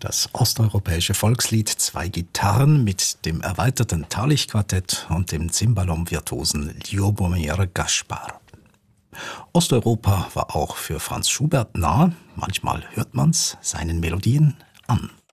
Das osteuropäische Volkslied Zwei Gitarren mit dem erweiterten Talich-Quartett und dem Cimbalom-Virtuosen Ljubomir Gaspar. Osteuropa war auch für Franz Schubert nah, manchmal hört man's seinen Melodien an.